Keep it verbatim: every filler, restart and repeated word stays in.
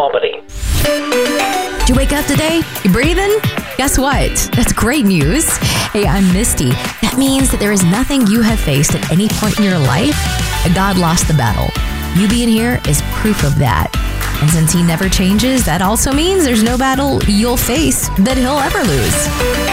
Albany. Did you wake up today? You breathing? Guess what? That's great news. Hey, I'm Misty. That means that there is nothing you have faced at any point in your life that God lost the battle. You being here is proof of that. And since he never changes, that also means there's no battle you'll face that he'll ever lose.